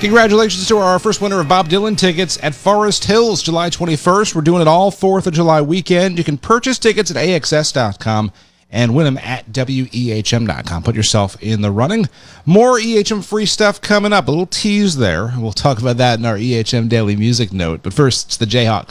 Congratulations to our first winner of Bob Dylan tickets at Forest Hills, July 21st. We're doing it all 4th of July weekend. You can purchase tickets at AXS.com and win them at WEHM.com. Put yourself in the running. More EHM free stuff coming up. A little tease there. We'll talk about that in our EHM Daily Music Note. But first, it's the Jayhawks.